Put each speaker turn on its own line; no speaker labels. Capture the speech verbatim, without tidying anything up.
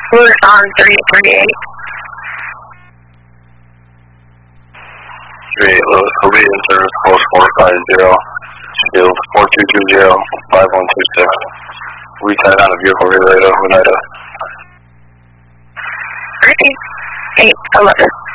Who's on three thirty-eight?
three eight Lewis, will be in service, course four five zero, shield four two two zero, five one two six. We tied on a vehicle relay to Oneida.
thirteen eight eleven.